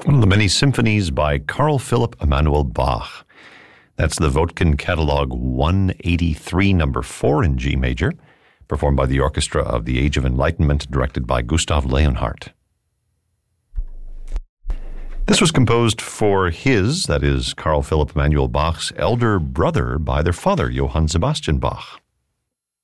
one of the many symphonies by Carl Philipp Emanuel Bach. That's the Vodkin Catalog 183, number 4 in G major, performed by the Orchestra of the Age of Enlightenment, directed by Gustav Leonhardt. This was composed for his, that is, Carl Philipp Emanuel Bach's elder brother by their father, Johann Sebastian Bach.